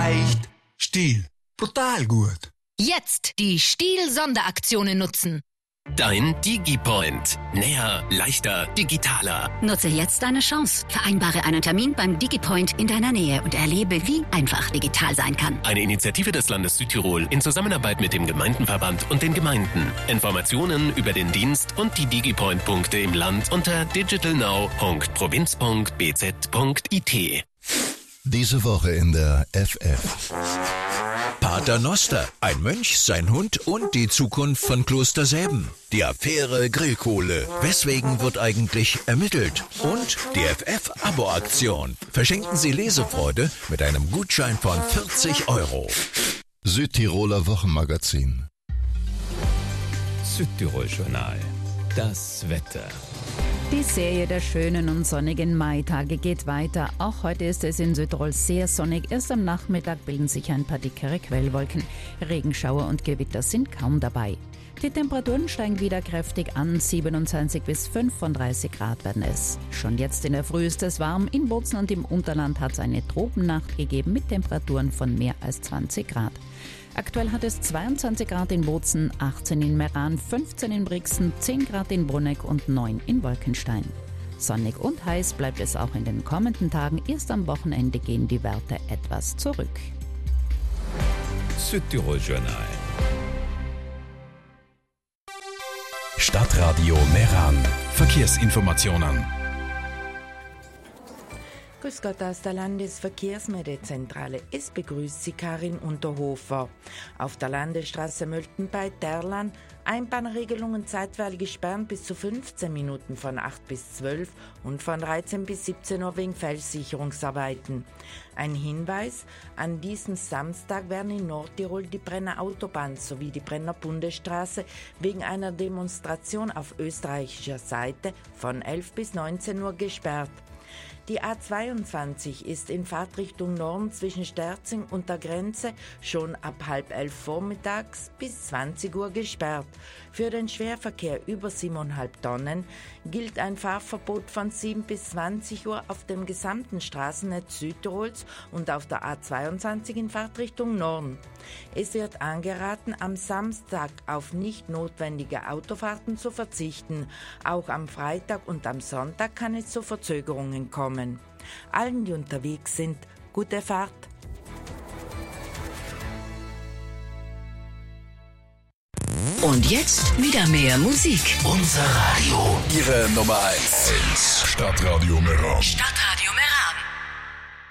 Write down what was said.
leicht, Stil, brutal gut. Jetzt die Stiel-Sonderaktionen nutzen. Dein DigiPoint. Näher, leichter, digitaler. Nutze jetzt deine Chance. Vereinbare einen Termin beim DigiPoint in deiner Nähe und erlebe, wie einfach digital sein kann. Eine Initiative des Landes Südtirol in Zusammenarbeit mit dem Gemeindenverband und den Gemeinden. Informationen über den Dienst und die DigiPoint-Punkte im Land unter digitalnow.provinz.bz.it. Diese Woche in der FF. Pater Noster, ein Mönch, sein Hund und die Zukunft von Kloster Säben. Die Affäre Grillkohle. Weswegen wird eigentlich ermittelt? Und die FF-Abo-Aktion. Verschenken Sie Lesefreude mit einem Gutschein von 40 €. Südtiroler Wochenmagazin. Südtirol-Journal. Das Wetter. Die Serie der schönen und sonnigen Maitage geht weiter. Auch heute ist es in Südtirol sehr sonnig. Erst am Nachmittag bilden sich ein paar dickere Quellwolken. Regenschauer und Gewitter sind kaum dabei. Die Temperaturen steigen wieder kräftig an. 27 bis 35 Grad werden es. Schon jetzt in der Früh ist es warm. In Bozen und im Unterland hat es eine Tropennacht gegeben mit Temperaturen von mehr als 20 Grad. Aktuell hat es 22 Grad in Bozen, 18 in Meran, 15 in Brixen, 10 Grad in Bruneck und 9 in Wolkenstein. Sonnig und heiß bleibt es auch in den kommenden Tagen. Erst am Wochenende gehen die Werte etwas zurück. Südtirol-Journal. Stadtradio Meran. Verkehrsinformationen. Grüß Gott aus der Landesverkehrsmeldezentrale. Es begrüßt Sie Karin Unterhofer. Auf der Landesstraße Mölten bei Terlan Einbahnregelungen zeitweilig sperren bis zu 15 Minuten von 8 bis 12 und von 13 bis 17 Uhr wegen Felssicherungsarbeiten. Ein Hinweis: An diesem Samstag werden in Nordtirol die Brenner Autobahn sowie die Brenner Bundesstraße wegen einer Demonstration auf österreichischer Seite von 11 bis 19 Uhr gesperrt. Die A22 ist in Fahrtrichtung Norden zwischen Sterzing und der Grenze schon ab 10:30 vormittags bis 20 Uhr gesperrt. Für den Schwerverkehr über 7,5 Tonnen gilt ein Fahrverbot von 7 bis 20 Uhr auf dem gesamten Straßennetz Südtirols und auf der A22 in Fahrtrichtung Norden. Es wird angeraten, am Samstag auf nicht notwendige Autofahrten zu verzichten. Auch am Freitag und am Sonntag kann es zu Verzögerungen kommen. Allen, die unterwegs sind, gute Fahrt. Und jetzt wieder mehr Musik. Unser Radio. Ihre Nummer 1. Stadtradio Meran. Stadtradio Meran.